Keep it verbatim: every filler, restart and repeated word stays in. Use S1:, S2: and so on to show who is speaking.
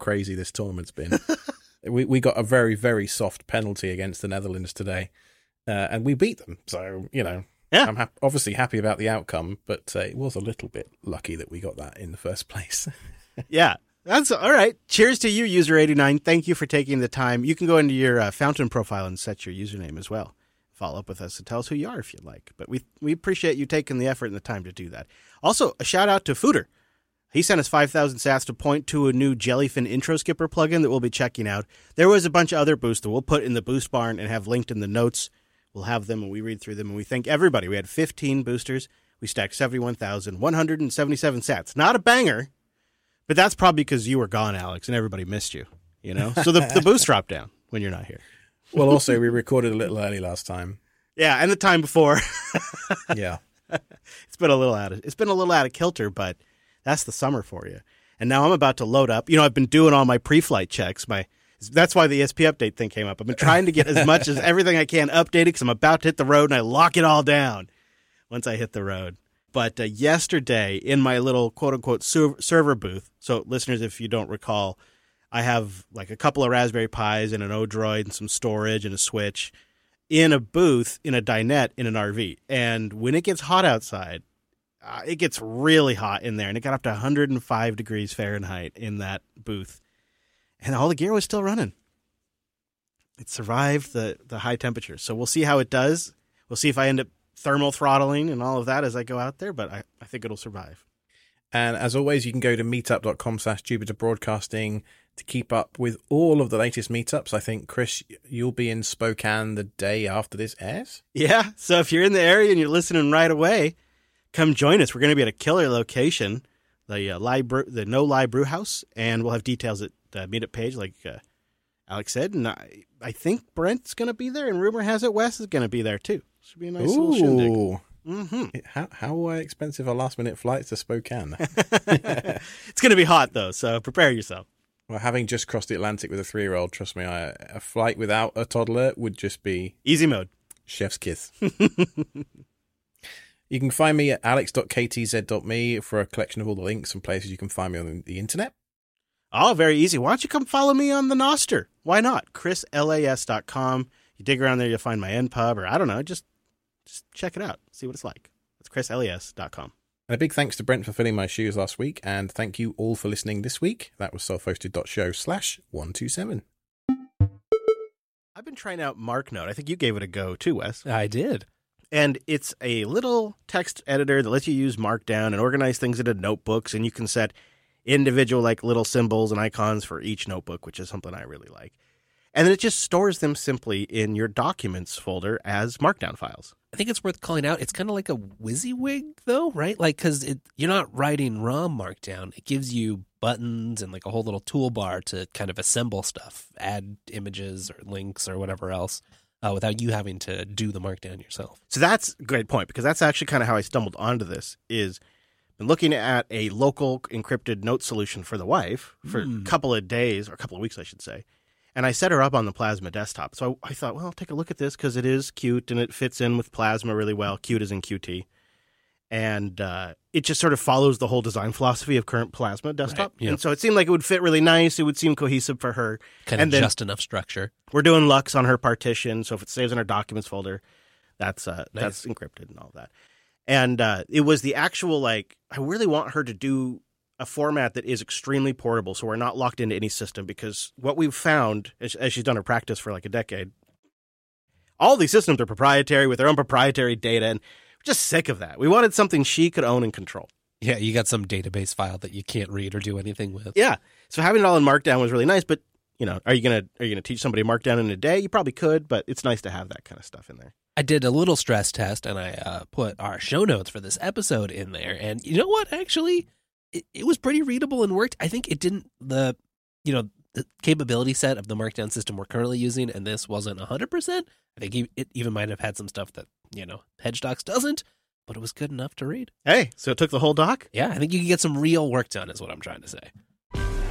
S1: crazy this tournament's been. we we got a very, very soft penalty against the Netherlands today, uh, and we beat them. So, you know, yeah. I'm ha- obviously happy about the outcome, but uh, it was a little bit lucky that we got that in the first place.
S2: Yeah, that's all right. Cheers to you, user eighty-nine. Thank you for taking the time. You can go into your uh, Fountain profile and set your username as well. Follow up with us and tell us who you are if you'd like. But we we appreciate you taking the effort and the time to do that. Also, a shout out to Footer. He sent us five thousand sats to point to a new Jellyfin intro skipper plugin that we'll be checking out. There was a bunch of other boosts that we'll put in the boost barn and have linked in the notes. We'll have them and we read through them and we thank everybody. We had fifteen boosters. We stacked seventy-one thousand one hundred seventy-seven sats. Not a banger, but that's probably because you were gone, Alex, and everybody missed you. You know, so the the boost dropped down when you're not here.
S1: Well, also we recorded a little early last time.
S2: Yeah, and the time before.
S1: Yeah,
S2: it's been a little out of it's been a little out of kilter, but that's the summer for you. And now I'm about to load up. You know, I've been doing all my pre-flight checks. My that's why the E S P update thing came up. I've been trying to get as much as everything I can updated because I'm about to hit the road and I lock it all down once I hit the road. But uh, yesterday in my little quote-unquote ser- server booth, so listeners, if you don't recall, I have like a couple of Raspberry Pis and an Odroid and some storage and a switch in a booth in a dinette in an R V. And when it gets hot outside, uh, it gets really hot in there. And it got up to one hundred five degrees Fahrenheit in that booth. And all the gear was still running. It survived the, the high temperatures. So we'll see how it does. We'll see if I end up thermal throttling and all of that as I go out there. But I, I think it'll survive.
S1: And as always, you can go to meetup.com slash Jupiter Broadcasting to keep up with all of the latest meetups. I think, Chris, you'll be in Spokane the day after this airs.
S2: Yeah. So if you're in the area and you're listening right away, come join us. We're going to be at a killer location, the uh, Lie Brew, the No Lie Brew House, and we'll have details at the meetup page, like uh, Alex said. And I, I think Brent's going to be there, and rumor has it Wes is going to be there too. Should be a nice
S1: Ooh.
S2: little shindig. Mm-hmm.
S1: How how uh, expensive are last minute flights to Spokane?
S2: It's going to be hot though, so prepare yourself.
S1: Well, having just crossed the Atlantic with a three year old, trust me, I, a flight without a toddler would just be
S2: easy mode.
S1: Chef's kiss. You can find me at alex dot k t z dot m e for a collection of all the links and places you can find me on the internet.
S2: Oh, very easy. Why don't you come follow me on the Noster? Why not? chris las dot com. You dig around there, you'll find my N pub, or I don't know, just just check it out. See what it's like. It's chris las dot com.
S1: And a big thanks to Brent for filling my shoes last week, and thank you all for listening this week. That was self-hosted.show slash 127.
S2: I've been trying out MarkNote. I think you gave it a go too, Wes.
S3: I did.
S2: And it's a little text editor that lets you use Markdown and organize things into notebooks, and you can set individual like little symbols and icons for each notebook, which is something I really like. And then it just stores them simply in your documents folder as Markdown files.
S3: I think it's worth calling out. It's kind of like a WYSIWYG, though, right? Like, because you're not writing raw Markdown. It gives you buttons and like a whole little toolbar to kind of assemble stuff, add images or links or whatever else, uh, without you having to do the Markdown yourself.
S2: So that's a great point, because that's actually kind of how I stumbled onto this, is been looking at a local encrypted note solution for the wife for mm. a couple of days, or a couple of weeks, I should say. And I set her up on the Plasma desktop. So I, I thought, well, I'll take a look at this because it is cute and it fits in with Plasma really well. Cute as in Q T. And uh, it just sort of follows the whole design philosophy of current Plasma desktop. Right, yep. And so it seemed like it would fit really nice. It would seem cohesive for her.
S3: Kind
S2: and
S3: of just enough structure.
S2: We're doing Lux on her partition. So if it saves in our documents folder, that's uh, nice. That's encrypted and all that. And uh, it was the actual, like, I really want her to do a format that is extremely portable, so we're not locked into any system, because what we've found, as, as she's done her practice for like a decade, all these systems are proprietary with their own proprietary data, and we're just sick of that. We wanted something she could own and control.
S3: Yeah, you got some database file that you can't read or do anything with.
S2: Yeah, so having it all in Markdown was really nice, but, you know, are you gonna are you gonna teach somebody Markdown in a day? You probably could, but it's nice to have that kind of stuff in there.
S3: I did a little stress test, and I uh, put our show notes for this episode in there, and you know what, actually... It, it was pretty readable and worked. I think it didn't, the, you know, the capability set of the Markdown system we're currently using, and this wasn't one hundred percent. I think it even might have had some stuff that, you know, HedgeDocs doesn't, but it was good enough to read.
S2: Hey, so it took the whole doc?
S3: Yeah, I think you can get some real work done is what I'm trying to say.